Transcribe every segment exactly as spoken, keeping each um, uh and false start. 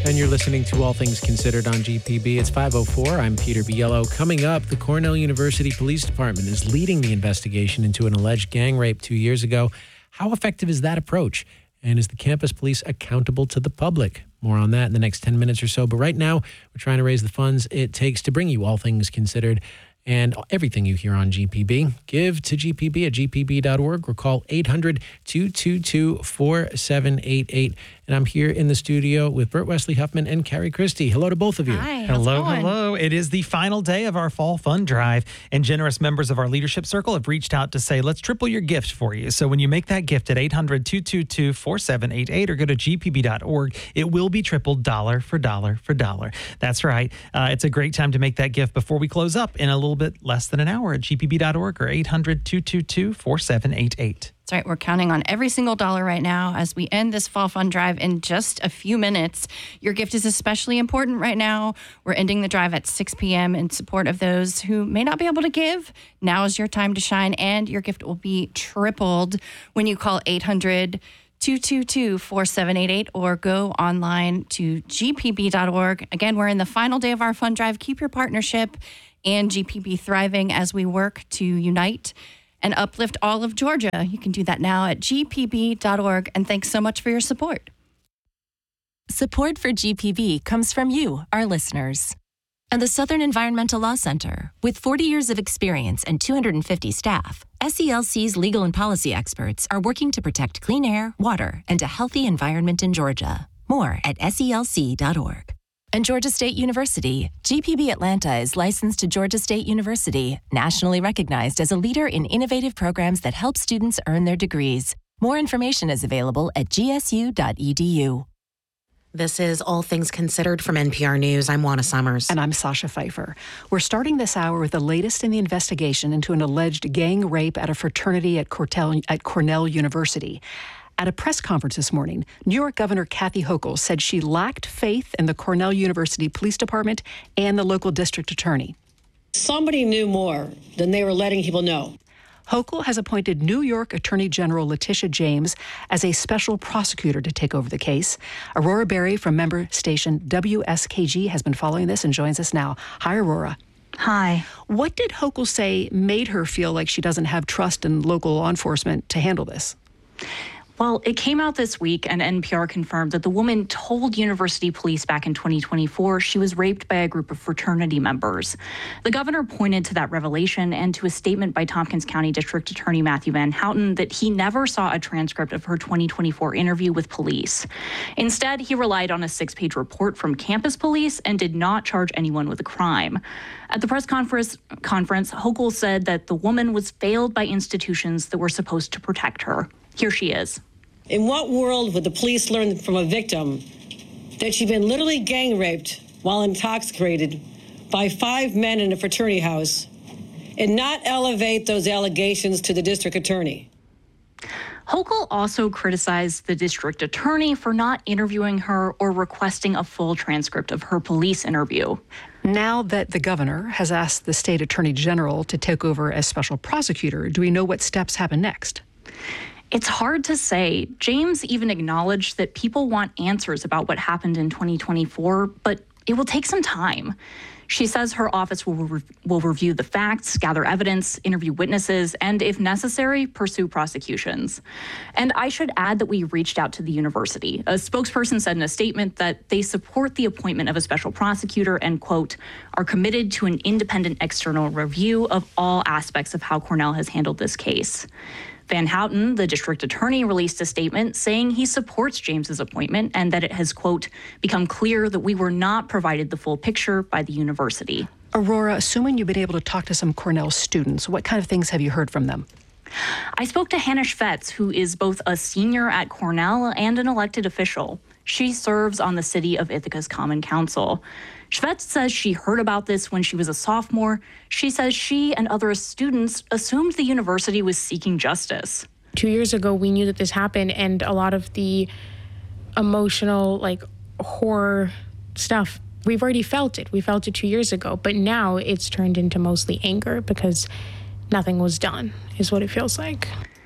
And you're listening to All Things Considered on G P B. It's five oh four. I'm Peter Biello. Coming up, the Cornell University Police Department is leading the investigation into an alleged gang rape two years ago. How effective is that approach? And is the campus police accountable to the public? More on that in the next ten minutes or so. But right now, we're trying to raise the funds it takes to bring you All Things Considered and everything you hear on G P B. Give to G P B at G P B dot org or call eight hundred, two two two, four seven eight eight. And I'm here in the studio with Bert Wesley Huffman and Carrie Christie. Hello to both of you. Hi, hello, hello. It is the final day of our fall fund drive, and generous members of our leadership circle have reached out to say, let's triple your gift for you. So when you make that gift at eight hundred, two two two, four seven eight eight or go to G P B dot org, it will be tripled dollar for dollar for dollar. That's right. Uh, it's a great time to make that gift before we close up in a little bit less than an hour at G P B dot org or eight hundred, two two two, four seven eight eight. That's right. We're counting on every single dollar right now as we end this fall fund drive in just a few minutes. Your gift is especially important right now. We're ending the drive at six p.m. in support of those who may not be able to give. Now is your time to shine, and your gift will be tripled when you call eight hundred, two two two, four seven eight eight or go online to G P B dot org. Again, we're in the final day of our fund drive. Keep your partnership and G P B thriving as we work to unite and uplift all of Georgia. You can do that now at G P B dot org. And thanks so much for your support. Support for G P B comes from you, our listeners. And the Southern Environmental Law Center, with forty years of experience and two hundred fifty staff, S E L C's legal and policy experts are working to protect clean air, water, and a healthy environment in Georgia. More at S E L C dot org. And Georgia State University, G P B Atlanta is licensed to Georgia State University, nationally recognized as a leader in innovative programs that help students earn their degrees. More information is available at G S U dot E D U. This is All Things Considered from N P R News. I'm Juana Summers. And I'm Sasha Pfeiffer. We're starting this hour with the latest in the investigation into an alleged gang rape at a fraternity at Cornell, at Cornell University. At a press conference this morning, New York Governor Kathy Hochul said she lacked faith in the Cornell University Police Department and the local district attorney. Somebody knew more than they were letting people know. Hochul has appointed New York Attorney General Letitia James as a special prosecutor to take over the case. Aurora Berry from member station W S K G has been following this and joins us now. Hi, Aurora. Hi. What did Hochul say made her feel like she doesn't have trust in local law enforcement to handle this? Well, it came out this week, and N P R confirmed that the woman told university police back in twenty twenty-four she was raped by a group of fraternity members. The governor pointed to that revelation and to a statement by Tompkins County District Attorney Matthew Van Houten that he never saw a transcript of her twenty twenty-four interview with police. Instead, he relied on a six-page report from campus police and did not charge anyone with a crime. At the press conference, conference, Hochul said that the woman was failed by institutions that were supposed to protect her. Here she is. In what world would the police learn from a victim that she'd been literally gang raped while intoxicated by five men in a fraternity house and not elevate those allegations to the district attorney? Hochul also criticized the district attorney for not interviewing her or requesting a full transcript of her police interview. Now that the governor has asked the state attorney general to take over as special prosecutor, do we know what steps happen next? It's hard to say. James even acknowledged that people want answers about what happened in twenty twenty-four, but it will take some time. She says her office will, re- will review the facts, gather evidence, interview witnesses, and if necessary, pursue prosecutions. And I should add that we reached out to the university. A spokesperson said in a statement that they support the appointment of a special prosecutor and, quote, are committed to an independent external review of all aspects of how Cornell has handled this case. Van Houten, the district attorney, released a statement saying he supports James's appointment and that it has, quote, become clear that we were not provided the full picture by the university. Aurora, assuming you've been able to talk to some Cornell students, what kind of things have you heard from them? I spoke to Hannah Schvetz, who is both a senior at Cornell and an elected official. She serves on the City of Ithaca's Common Council. Schvetz says she heard about this when she was a sophomore. She says she and other students assumed the university was seeking justice. Two years ago, we knew that this happened, and a lot of the emotional, like, horror stuff, we've already felt it. We felt it two years ago, but now it's turned into mostly anger because nothing was done, is what it feels like.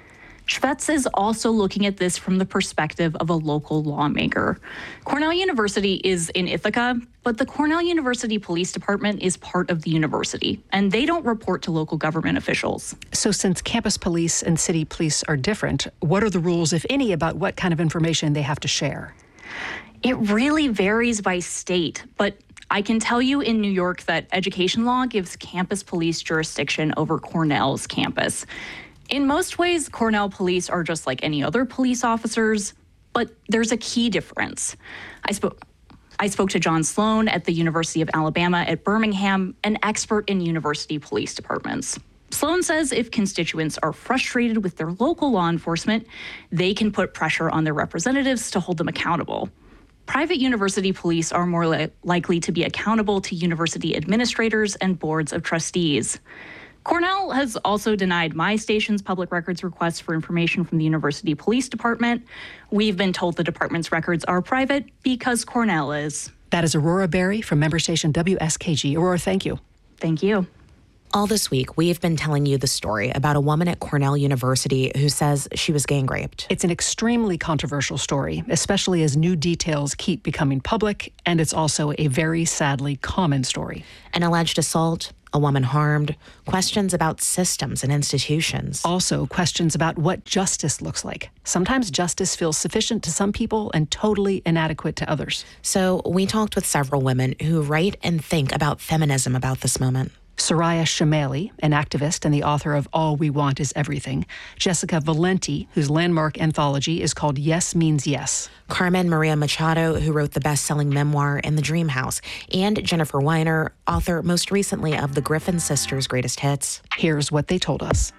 Shvets is also looking at this from the perspective of a local lawmaker. Cornell University is in Ithaca, but the Cornell University Police Department is part of the university, and they don't report to local government officials. So since campus police and city police are different, what are the rules, if any, about what kind of information they have to share? It really varies by state, but I can tell you in New York that education law gives campus police jurisdiction over Cornell's campus. In most ways, Cornell police are just like any other police officers, but there's a key difference. I spoke I spoke to John Sloan at the University of Alabama at Birmingham, an expert in university police departments. Sloan says if constituents are frustrated with their local law enforcement, they can put pressure on their representatives to hold them accountable. Private university police are more li- likely to be accountable to university administrators and boards of trustees. Cornell has also denied my station's public records requests for information from the University Police Department. We've been told the department's records are private because Cornell is. That is Aurora Berry from member station W S K G. Aurora, thank you. Thank you. All this week, we've been telling you the story about a woman at Cornell University who says she was gang raped. It's an extremely controversial story, especially as new details keep becoming public, and it's also a very sadly common story. An alleged assault, a woman harmed, questions about systems and institutions. Also, questions about what justice looks like. Sometimes justice feels sufficient to some people and totally inadequate to others. So we talked with several women who write and think about feminism about this moment. Soraya Chemaly, an activist and the author of All We Want Is Everything. Jessica Valenti, whose landmark anthology is called Yes Means Yes. Carmen Maria Machado, who wrote the best-selling memoir In the Dream House. And Jennifer Weiner, author most recently of The Griffin Sisters' Greatest Hits. Here's what they told us.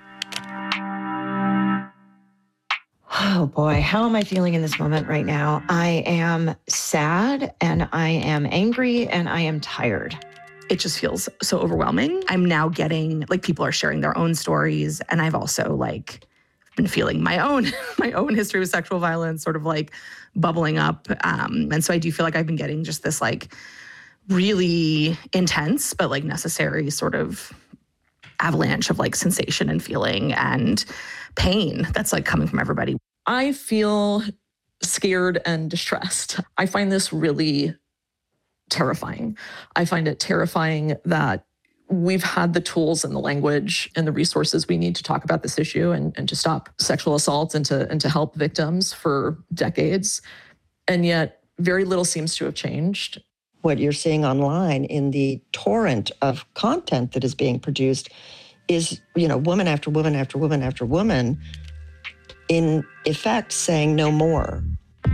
Oh boy, how am I feeling in this moment right now? I am sad and I am angry and I am tired. It just feels so overwhelming. I'm now getting, like, people are sharing their own stories. And I've also, like, been feeling my own, my own history with sexual violence sort of, like, bubbling up. Um, and so I do feel like I've been getting just this, like, really intense, but, like, necessary sort of avalanche of, like, sensation and feeling and pain that's, like, coming from everybody. I feel scared and distressed. I find this really terrifying. I find it terrifying that we've had the tools and the language and the resources we need to talk about this issue and, and to stop sexual assault and to, and to help victims for decades. And yet very little seems to have changed. What you're seeing online in the torrent of content that is being produced is, you know, woman after woman after woman after woman, in effect saying no more.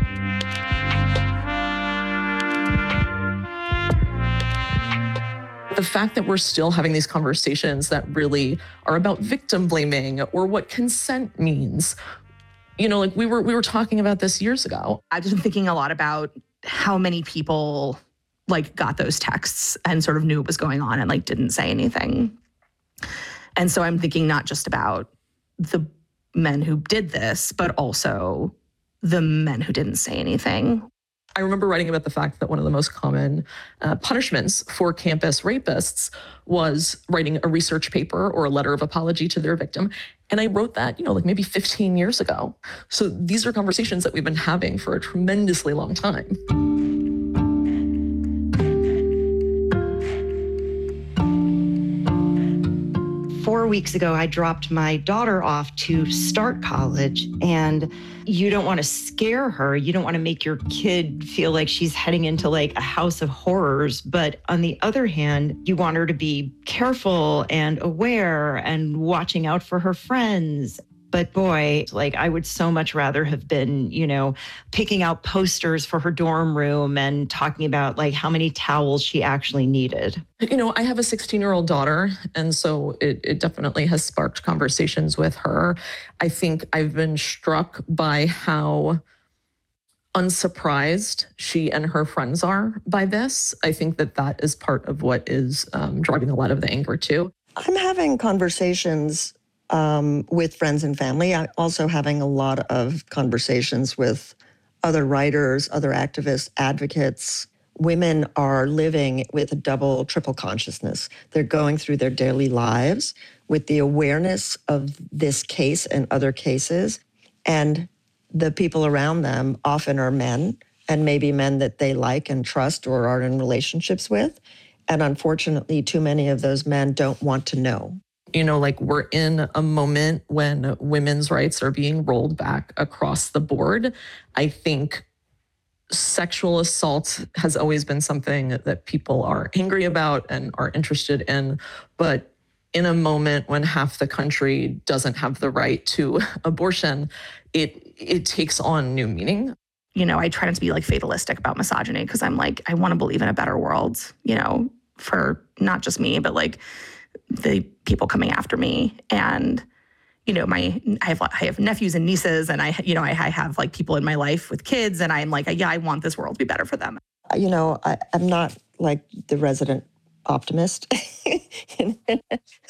The fact that we're still having these conversations that really are about victim blaming or what consent means. You know, like we were we were talking about this years ago. I've just been thinking a lot about how many people like got those texts and sort of knew what was going on and like didn't say anything. And so I'm thinking not just about the men who did this, but also the men who didn't say anything. I remember writing about the fact that one of the most common uh, punishments for campus rapists was writing a research paper or a letter of apology to their victim. And I wrote that, you know, like maybe fifteen years ago. So these are conversations that we've been having for a tremendously long time. Four weeks ago, I dropped my daughter off to start college, and you don't want to scare her. You don't want to make your kid feel like she's heading into like a house of horrors. But on the other hand, you want her to be careful and aware and watching out for her friends. But boy, like I would so much rather have been, you know, picking out posters for her dorm room and talking about like how many towels she actually needed. You know, I have a sixteen-year-old daughter, and so it, it definitely has sparked conversations with her. I think I've been struck by how unsurprised she and her friends are by this. I think that that is part of what is um, driving a lot of the anger too. I'm having conversations Um, with friends and family. I'm also having a lot of conversations with other writers, other activists, advocates. Women are living with a double, triple consciousness. They're going through their daily lives with the awareness of this case and other cases, And the people around them often are men, and maybe men that they like and trust or are in relationships with. And unfortunately, too many of those men don't want to know. You know, like we're in a moment when women's rights are being rolled back across the board. I think sexual assault has always been something that people are angry about and are interested in. But in a moment when half the country doesn't have the right to abortion, it it takes on new meaning. You know, I try not to be like fatalistic about misogyny because I'm like, I want to believe in a better world, you know, for not just me, but like the people coming after me. And, you know, my, I have, I have nephews and nieces, and I, you know, I, I have like people in my life with kids, and I'm like, yeah, I want this world to be better for them. You know, I, I'm not like the resident optimist in, in,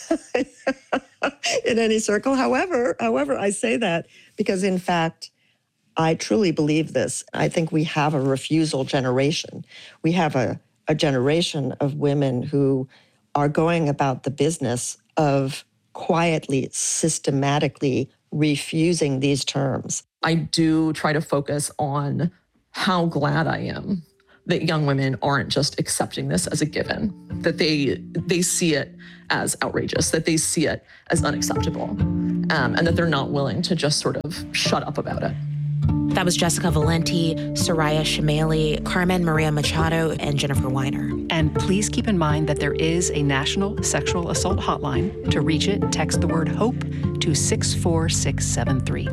in any circle. However, however, I say that because in fact, I truly believe this. I think we have a refusal generation. We have a, a generation of women who are going about the business of quietly, systematically refusing these terms. I do try to focus on how glad I am that young women aren't just accepting this as a given, that they they see it as outrageous, that they see it as unacceptable, um, and that they're not willing to just sort of shut up about it. That was Jessica Valenti, Soraya Shamaili, Carmen Maria Machado, and Jennifer Weiner. And please keep in mind that there is a national sexual assault hotline. To reach it, text the word HOPE to six four six seven three.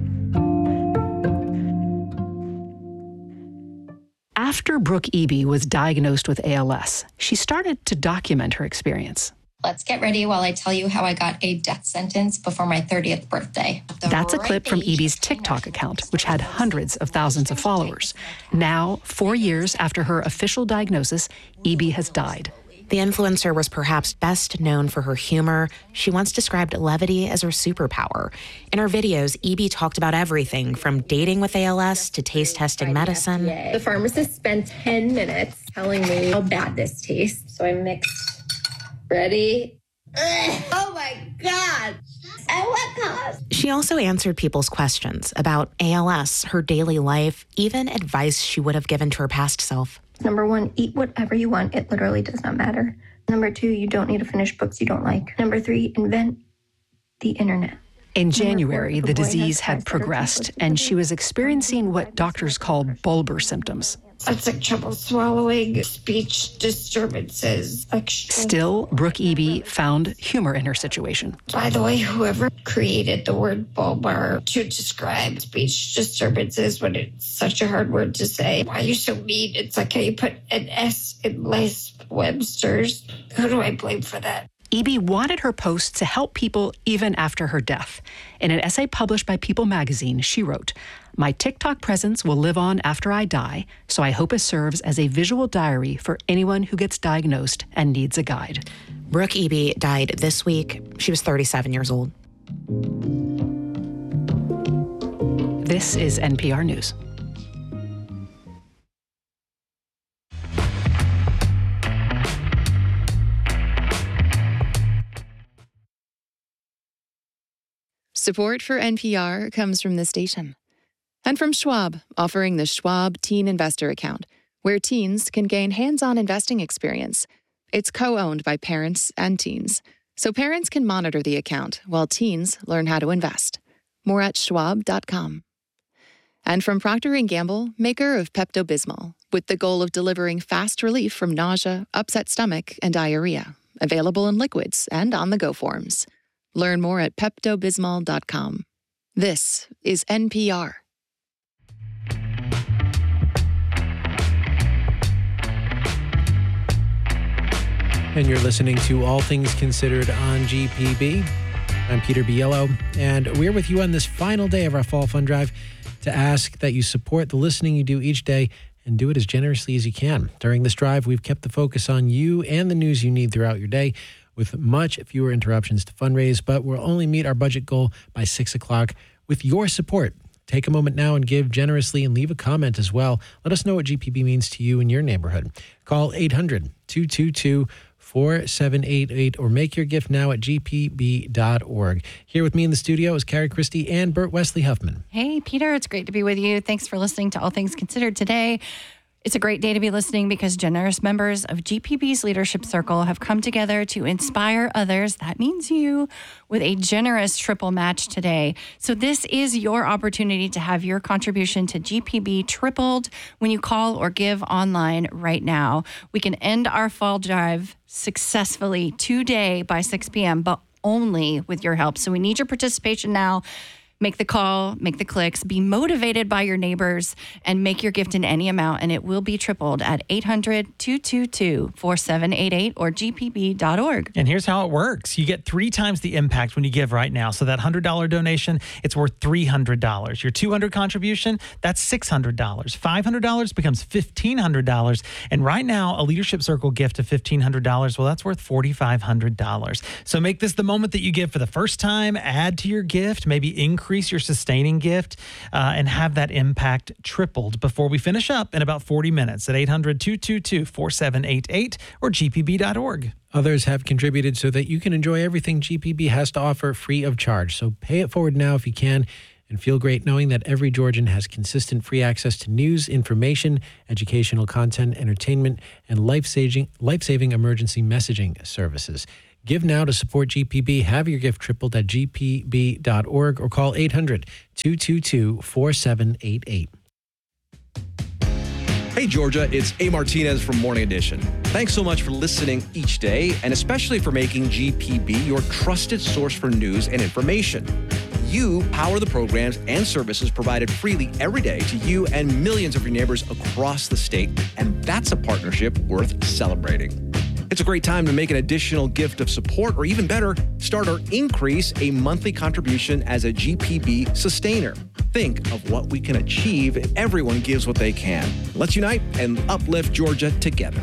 After Brooke Eby was diagnosed with A L S, she started to document her experience. Let's get ready while I tell you how I got a death sentence before my thirtieth birthday. The That's a right clip from age Eby's TikTok account, which had hundreds of thousands of followers. Now, four years after her official diagnosis, Eby has died. The influencer was perhaps best known for her humor. She once described levity as her superpower. In her videos, Eby talked about everything from dating with A L S to taste testing medicine. The pharmacist spent ten minutes telling me how bad this tastes. So I mixed. Ready? Ugh. Oh my God. At what cost? She also answered people's questions about A L S, her daily life, even advice she would have given to her past self. Number one, eat whatever you want. It literally does not matter. Number two, you don't need to finish books you don't like. Number three, invent the internet. In January, the disease had progressed, and she was experiencing what doctors call bulbar symptoms. It's like trouble swallowing, speech disturbances. Extra. Still, Brooke Eby found humor in her situation. By the way, whoever created the word bulbar to describe speech disturbances when it's such a hard word to say, why are you so mean? It's like how you put an S in Les Webster's. Who do I blame for that? Eby wanted her posts to help people even after her death. In an essay published by People magazine, she wrote, "My TikTok presence will live on after I die, so I hope it serves as a visual diary for anyone who gets diagnosed and needs a guide." Brooke Eby died this week. She was thirty-seven years old. This is N P R News. Support for N P R comes from this station. And from Schwab, offering the Schwab Teen Investor Account, where teens can gain hands-on investing experience. It's co-owned by parents and teens, so parents can monitor the account while teens learn how to invest. More at schwab dot com. And from Procter and Gamble, maker of Pepto-Bismol, with the goal of delivering fast relief from nausea, upset stomach, and diarrhea. Available in liquids and on-the-go forms. Learn more at Pepto Bismol dot com. This is N P R. And you're listening to All Things Considered on G P B. I'm Peter Biello, and we're with you on this final day of our Fall Fund Drive to ask that you support the listening you do each day and do it as generously as you can. During this drive, we've kept the focus on you and the news you need throughout your day, with much fewer interruptions to fundraise, but we'll only meet our budget goal by six o'clock with your support. Take a moment now and give generously and leave a comment as well. Let us know what G P B means to you in your neighborhood. Call eight hundred, two two two, four seven eight eight or make your gift now at g p b dot org. Here with me in the studio is Carrie Christie and Bert Wesley Huffman. Hey, Peter, it's great to be with you. Thanks for listening to All Things Considered today. It's a great day to be listening because generous members of G P B's Leadership Circle have come together to inspire others, that means you, with a generous triple match today. So this is your opportunity to have your contribution to G P B tripled when you call or give online right now. We can end our fall drive successfully today by six p.m., but only with your help. So we need your participation now. Make the call, make the clicks, be motivated by your neighbors, and make your gift in any amount, and it will be tripled at eight hundred, two two two, four seven eight eight or g p b dot org. And here's how it works. You get three times the impact when you give right now. So that one hundred dollars donation, it's worth three hundred dollars. Your two hundred dollars contribution, that's six hundred dollars. five hundred dollars becomes fifteen hundred dollars. And right now, a Leadership Circle gift of fifteen hundred dollars, well, that's worth four thousand five hundred dollars. So make this the moment that you give for the first time. Add to your gift, maybe increase Increase your sustaining gift uh, and have that impact tripled before we finish up in about forty minutes at eight hundred, two two two, four seven eight eight or g p b dot org. Others have contributed so that you can enjoy everything G P B has to offer free of charge. So pay it forward now if you can, and feel great knowing that every Georgian has consistent free access to news, information, educational content, entertainment, and life-saving, life-saving emergency messaging services. Give now to support G P B. Have your gift tripled at g p b dot org or call eight hundred, two two two, four seven eight eight. Hey, Georgia, it's A. Martinez from Morning Edition. Thanks so much for listening each day, and especially for making G P B your trusted source for news and information. You power the programs and services provided freely every day to you and millions of your neighbors across the state, and that's a partnership worth celebrating. It's a great time to make an additional gift of support, or even better, start or increase a monthly contribution as a G P B sustainer. Think of what we can achieve if everyone gives what they can. Let's unite and uplift Georgia together.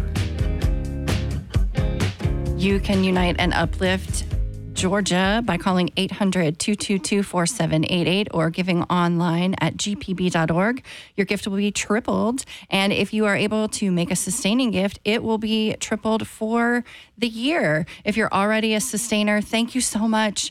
You can unite and uplift Georgia by calling eight hundred, two two two, four seven eight eight or giving online at g p b dot org. Your gift will be tripled. And if you are able to make a sustaining gift, it will be tripled for the year. If you're already a sustainer, thank you so much.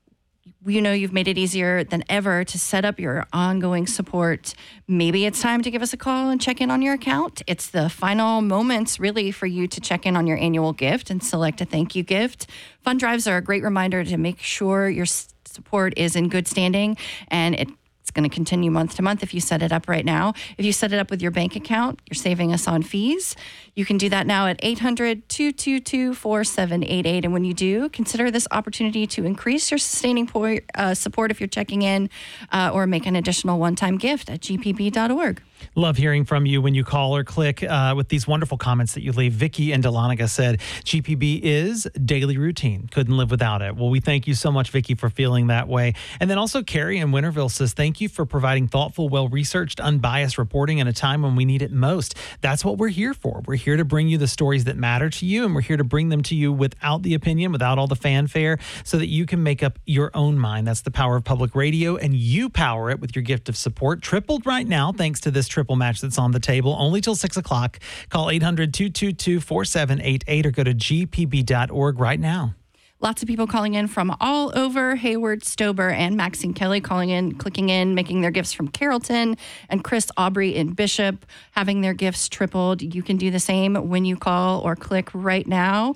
You know, you've made it easier than ever to set up your ongoing support. Maybe it's time to give us a call and check in on your account. It's the final moments, really, for you to check in on your annual gift and select a thank you gift. Fund drives are a great reminder to make sure your support is in good standing, and it It's going to continue month to month if you set it up right now. If you set it up with your bank account, you're saving us on fees. You can do that now at eight hundred, two two two, four seven eight eight. And when you do, consider this opportunity to increase your sustaining po- uh, support if you're checking in uh, or make an additional one-time gift at g p b dot org. Love hearing from you when you call or click uh, with these wonderful comments that you leave. Vicky and Dahlonega said, G P B is daily routine. Couldn't live without it. Well, we thank you so much, Vicky, for feeling that way. And then also Carrie in Winterville says, thank you for providing thoughtful, well-researched, unbiased reporting in a time when we need it most. That's what we're here for. We're here to bring you the stories that matter to you, and we're here to bring them to you without the opinion, without all the fanfare, so that you can make up your own mind. That's the power of public radio, and you power it with your gift of support, tripled right now, thanks to this triple match that's on the table, only till six o'clock. Call eight hundred, two two two, four seven eight eight or go to g p b dot org right now. Lots of people calling in from all over. Hayward, Stober, and Maxine Kelly calling in, clicking in, making their gifts from Carrollton, and Chris Aubrey in Bishop having their gifts tripled. You can do the same when you call or click right now.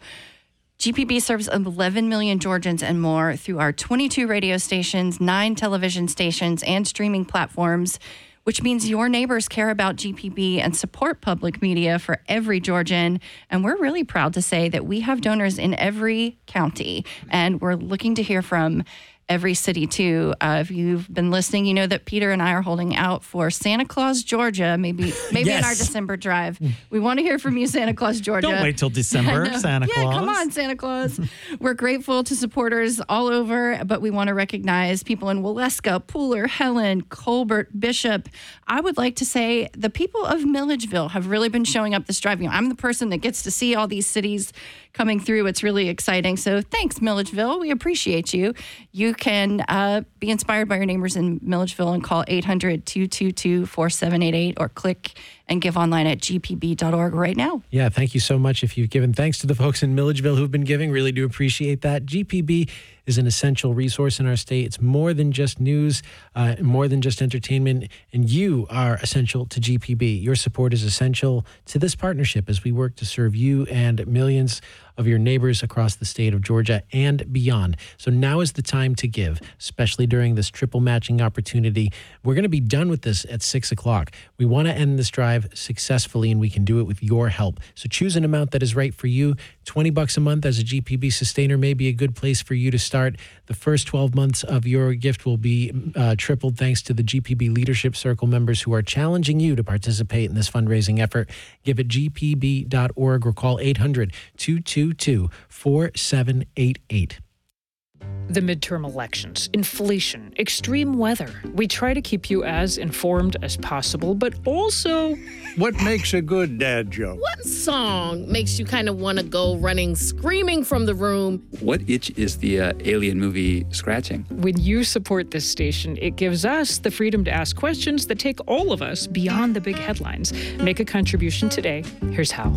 G P B serves eleven million Georgians and more through our twenty-two radio stations, nine television stations, and streaming platforms, which means your neighbors care about G P B and support public media for every Georgian. And we're really proud to say that we have donors in every county, and we're looking to hear from every city, too. Uh, if you've been listening, you know that Peter and I are holding out for Santa Claus, Georgia, maybe maybe yes. in our December drive. We want to hear from you, Santa Claus, Georgia. Don't wait till December, Santa yeah, Claus. Yeah, come on, Santa Claus. We're grateful to supporters all over, but we want to recognize people in Waleska, Pooler, Helen, Colbert, Bishop. I would like to say the people of Milledgeville have really been showing up this drive. You know, I'm the person that gets to see all these cities coming through. It's really exciting. So thanks, Milledgeville. We appreciate you. You can uh, be inspired by your neighbors in Milledgeville and call eight hundred, two two two, four seven eight eight or click and give online at g p b dot org right now. Yeah, thank you so much if you've given. Thanks to the folks in Milledgeville who've been giving. Really do appreciate that. G P B is an essential resource in our state. It's more than just news, uh, more than just entertainment, and you are essential to G P B. Your support is essential to this partnership as we work to serve you and millions of your neighbors across the state of Georgia and beyond. So now is the time to give, especially during this triple matching opportunity. We're going to be done with this at six o'clock. We want to end this drive successfully, and we can do it with your help. So choose an amount that is right for you. twenty bucks a month as a G P B sustainer may be a good place for you to start. The first twelve months of your gift will be uh, tripled thanks to the G P B Leadership Circle members who are challenging you to participate in this fundraising effort. Give at g p b dot org or call eight hundred, two two two, four seven eight eight. The midterm elections, inflation, extreme weather. We try to keep you as informed as possible, but also... What makes a good dad joke? What song makes you kind of want to go running, screaming from the room? What itch is the uh, Alien movie scratching? When you support this station, it gives us the freedom to ask questions that take all of us beyond the big headlines. Make a contribution today. Here's how.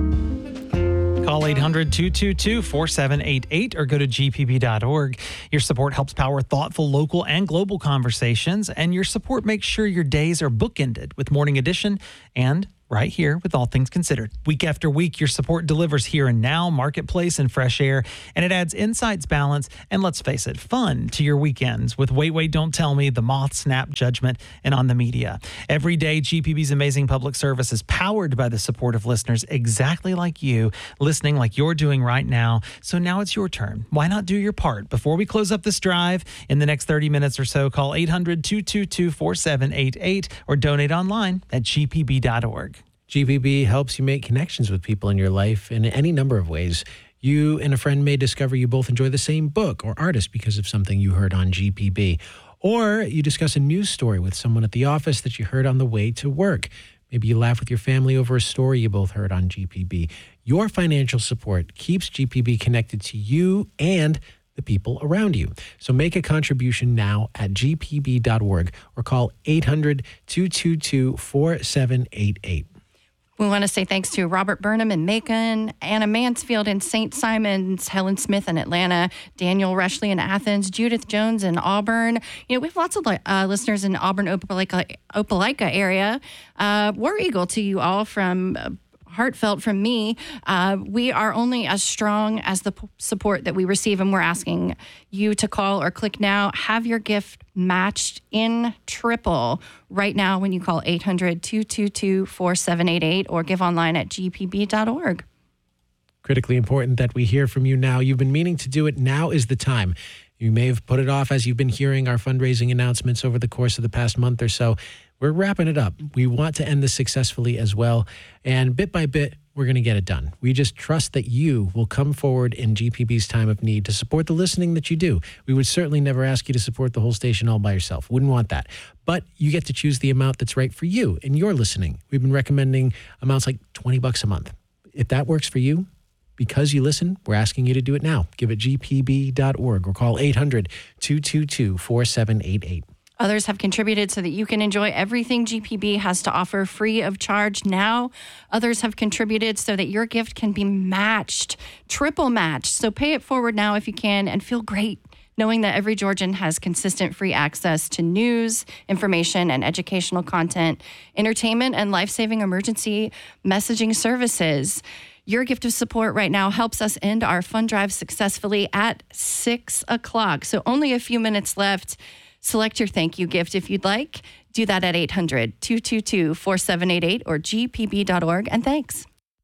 Call eight hundred, two two two, four seven eight eight or go to g p b dot org. Your support helps power thoughtful local and global conversations, and your support makes sure your days are bookended with Morning Edition and right here with All Things Considered. Week after week, your support delivers here and now, marketplace, and fresh air, and it adds insights, balance, and let's face it, fun to your weekends with Wait, Wait, Don't Tell Me, The Moth, Snap, Judgment, and On the Media. Every day, G P B's amazing public service is powered by the support of listeners exactly like you, listening like you're doing right now. So now it's your turn. Why not do your part? Before we close up this drive, in the next thirty minutes or so, call eight hundred, two two two, four seven eight eight or donate online at g p b dot org. G P B helps you make connections with people in your life in any number of ways. You and a friend may discover you both enjoy the same book or artist because of something you heard on G P B. Or you discuss a news story with someone at the office that you heard on the way to work. Maybe you laugh with your family over a story you both heard on G P B. Your financial support keeps G P B connected to you and the people around you. So make a contribution now at g p b dot org or call eight hundred, two two two, four seven eight eight. We want to say thanks to Robert Burnham in Macon, Anna Mansfield in Saint Simons, Helen Smith in Atlanta, Daniel Reshley in Athens, Judith Jones in Auburn. You know, we have lots of uh, listeners in Auburn, Opelika, Opelika area. Uh, War Eagle to you all from uh, heartfelt from me. Uh, we are only as strong as the p- support that we receive, and we're asking you to call or click now. Have your gift matched in triple right now when you call eight hundred, two two two, four seven eight eight or give online at g p b dot org. Critically important that we hear from you now. You've been meaning to do it. Now is the time. You may have put it off as you've been hearing our fundraising announcements over the course of the past month or so. We're wrapping it up. We want to end this successfully as well. And bit by bit, we're going to get it done. We just trust that you will come forward in G P B's time of need to support the listening that you do. We would certainly never ask you to support the whole station all by yourself. Wouldn't want that. But you get to choose the amount that's right for you and your listening. We've been recommending amounts like twenty bucks a month. If that works for you, because you listen, we're asking you to do it now. Give it g p b dot org or call eight hundred, two two two, four seven eight eight. Others have contributed so that you can enjoy everything G P B has to offer free of charge now. Others have contributed so that your gift can be matched, triple matched. So pay it forward now if you can and feel great knowing that every Georgian has consistent free access to news, information, and educational content, entertainment, and life-saving emergency messaging services. Your gift of support right now helps us end our fund drive successfully at six o'clock. So only a few minutes left. Select your thank you gift if you'd like. Do that at eight hundred, two two two, four seven eight eight or g p b dot org. And thanks.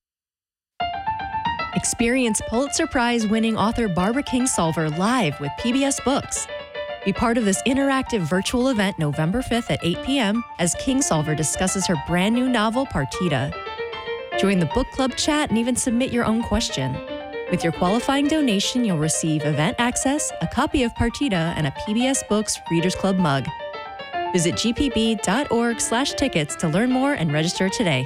Experience Pulitzer Prize-winning author Barbara Kingsolver live with P B S Books. Be part of this interactive virtual event November fifth at eight p.m. as Kingsolver discusses her brand new novel, Partita. Join the book club chat and even submit your own question. With your qualifying donation, you'll receive event access, a copy of Partita, and a P B S Books Readers Club mug. Visit g p b dot org slash tickets to learn more and register today.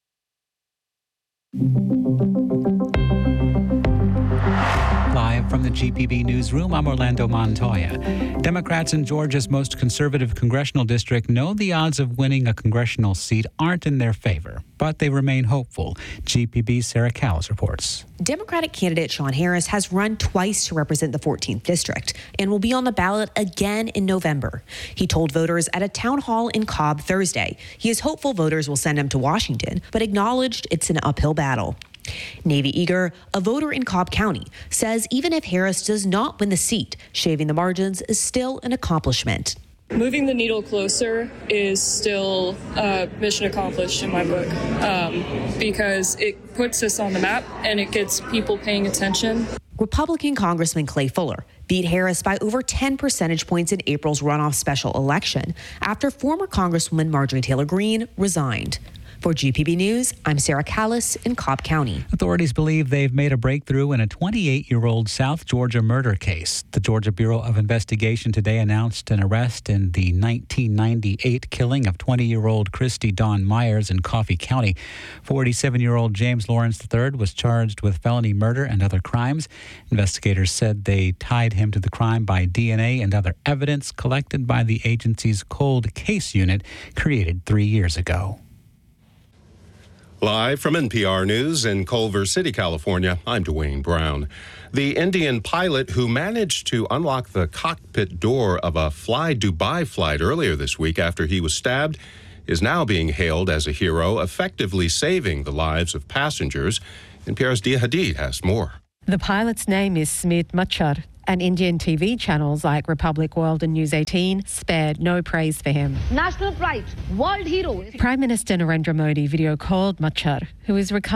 Live from the G P B Newsroom, I'm Orlando Montoya. Democrats in Georgia's most conservative congressional district know the odds of winning a congressional seat aren't in their favor, but they remain hopeful. G P B's Sarah Callis reports. Democratic candidate Sean Harris has run twice to represent the fourteenth district and will be on the ballot again in November. He told voters at a town hall in Cobb Thursday he is hopeful voters will send him to Washington, but acknowledged it's an uphill battle. Navy Eager, a voter in Cobb County, says even if Harris does not win the seat, shaving the margins is still an accomplishment. Moving the needle closer is still uh, mission accomplished in my book um, because it puts us on the map and it gets people paying attention. Republican Congressman Clay Fuller beat Harris by over ten percentage points in April's runoff special election after former Congresswoman Marjorie Taylor Greene resigned. For G P B News, I'm Sarah Callis in Cobb County. Authorities believe they've made a breakthrough in a twenty-eight-year-old South Georgia murder case. The Georgia Bureau of Investigation today announced an arrest in the nineteen ninety-eight killing of twenty-year-old Christy Dawn Myers in Coffee County. forty-seven-year-old James Lawrence the third was charged with felony murder and other crimes. Investigators said they tied him to the crime by D N A and other evidence collected by the agency's cold case unit created three years ago. Live from N P R News in Culver City, California, I'm Dwayne Brown. The Indian pilot who managed to unlock the cockpit door of a Fly Dubai flight earlier this week after he was stabbed is now being hailed as a hero, effectively saving the lives of passengers. N P R's Dia Hadid has more. The pilot's name is Smit Machar, and Indian T V channels like Republic World and News eighteen spared no praise for him. National pride, world hero. Prime Minister Narendra Modi video called Machar, who is recovering.